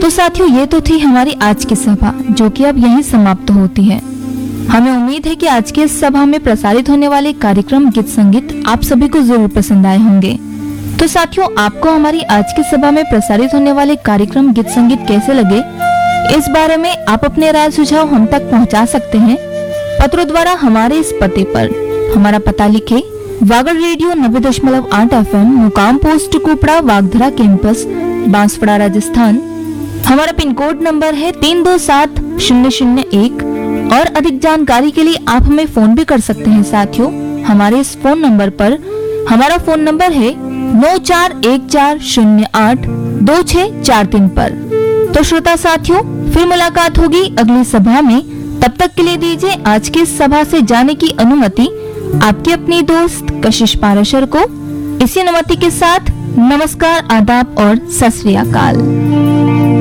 तो साथियों, ये तो थी हमारी आज की सभा, जो कि अब यहीं समाप्त होती है। हमें उम्मीद है कि आज की इस सभा में प्रसारित होने वाले कार्यक्रम गीत संगीत आप सभी को जरूर पसंद आए होंगे। तो साथियों, आपको हमारी आज की सभा में प्रसारित होने वाले कार्यक्रम गीत संगीत कैसे लगे, इस बारे में आप अपने राय सुझाव हम तक पहुंचा सकते हैं पत्रों द्वारा हमारे इस पते पर। हमारा पता लिखे, वागड़ रेडियो 90.8 FM, मुकाम पोस्ट कुपड़ा, वागधरा कैंपस, बांसवाड़ा, राजस्थान। हमारा पिन कोड नंबर है 327001। और अधिक जानकारी के लिए आप हमें फोन भी कर सकते हैं साथियों। हमारे इस फोन नंबर पर, हमारा फोन नंबर है 9414082643 पर। तो श्रोता साथियों, फिर मुलाकात होगी अगली सभा में। तब तक के लिए दीजिए आज की इस सभा से जाने की अनुमति आपकी अपनी दोस्त कशिश पाराशर को। इसी अनुमति के साथ नमस्कार, आदाब और सत श्री अकाल।